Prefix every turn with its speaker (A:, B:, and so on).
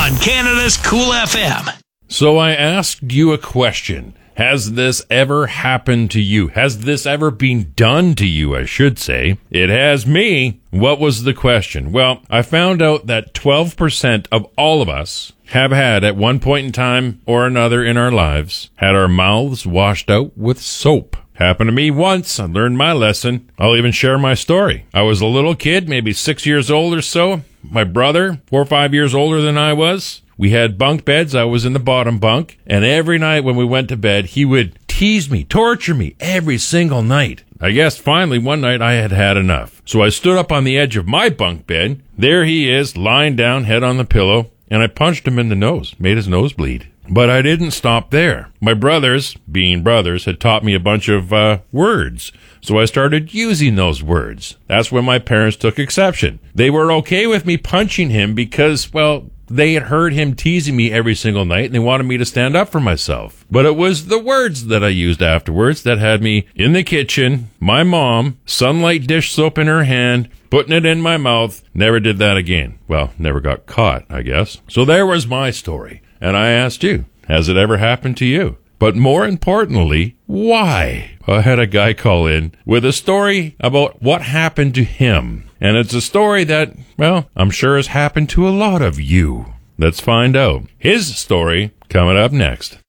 A: on Canada's Cool FM.
B: So I asked you a question. Has this ever happened to you? Has this ever been done to you, I should say? It has me. What was the question? Well, I found out that 12% of all of us have had, at one point in time or another in our lives, had our mouths washed out with soap. Happened to me once. I learned my lesson. I'll even share my story. I was a little kid, maybe 6 years old or so. My brother, 4 or 5 years older than I was. We had bunk beds. I was in the bottom bunk. And every night when we went to bed, he would tease me, torture me every single night. I guess finally one night I had had enough. So I stood up on the edge of my bunk bed. There he is, lying down, head on the pillow. And I punched him in the nose, made his nose bleed. But I didn't stop there. My brothers, being brothers, had taught me a bunch of words. So I started using those words. That's when my parents took exception. They were okay with me punching him because, well, they had heard him teasing me every single night and they wanted me to stand up for myself. But it was the words that I used afterwards that had me in the kitchen, my mom, Sunlight dish soap in her hand, putting it in my mouth. Never did that again. Well, never got caught, I guess. So there was my story. And I asked you, has it ever happened to you? But more importantly, why? I had a guy call in with a story about what happened to him. And it's a story that, well, I'm sure has happened to a lot of you. Let's find out. His story coming up next.